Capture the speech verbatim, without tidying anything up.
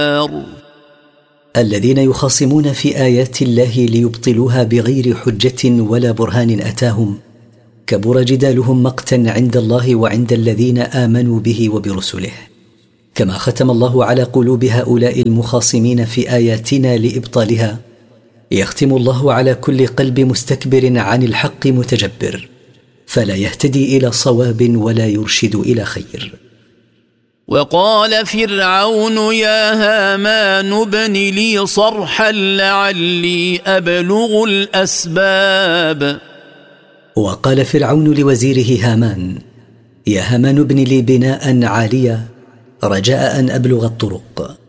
الذين يخاصمون في آيات الله ليبطلوها بغير حجة ولا برهان أتاهم كبر جدالهم مقتا عند الله وعند الذين آمنوا به وبرسله. كما ختم الله على قلوب هؤلاء المخاصمين في آياتنا لإبطالها، يختم الله على كل قلب مستكبر عن الحق متجبر، فلا يهتدي إلى صواب ولا يرشد إلى خير. وقال فرعون يا هامان ابن لي صرحا لعلي أبلغ الأسباب. وقال فرعون لوزيره هامان يا هامان ابن لي بناء عاليا رجاء أن أبلغ الطرق.